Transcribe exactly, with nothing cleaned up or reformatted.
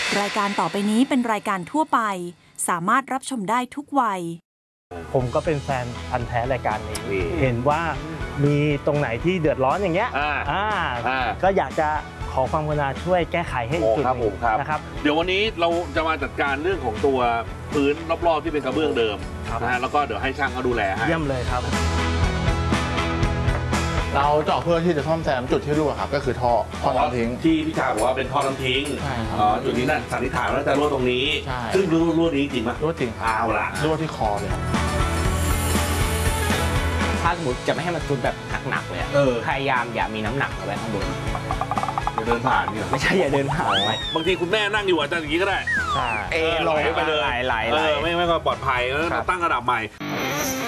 รายการต่อไปนี้เป็นรายการทั่วไปสามารถรับชมได้ทุกวัยผมก็เป็นแฟนพันธุ์แท้รายการนี้เห็นว่ามีตรงไหนที่เดือดร้อนอย่างเงี้ยอ่าก็อยากจะขอความกรุณาช่วยแก้ไขให้อีกจุดนึงนะครับเดี๋ยววันนี้เราจะมาจัดการเรื่องของตัวพื้นรอบๆที่เป็นกระเบื้องเดิมนะฮะแล้วก็เดี๋ยวให้ช่างเขาดูแลให้เยี่ยมเลยครับเราเจาะเพื่อที่จะซ่อมแซมจุดที่รั่วครับก็คือท่อท่อน้ำทิ้งที่พี่ชาบอกว่าเป็นท่อน้ำทิ้งใช่ครับอ๋อจุดนี้น่ะสันนิษฐานว่าจะรั่วตรงนี้ซึ่งรั่วนี้จริงไหมรั่วจริงเอาล่ะรั่วที่คอเลยครับถ้าสมมติจะไม่ให้มันซุดแบบหนักๆเลยพยายามอย่ามีน้ำหนักเอาไว้ข้างบนอย่าเดินผ่านเนี่ยไม่ใช่อย่าเดินผ่านไว้บางทีคุณแม่นั่งอยู่อาจจะอย่างนี้ก็ได้เออลอยไปเลยไหลๆไม่ไม่ก็ปลอดภัยแล้วตั้งระดับใหม่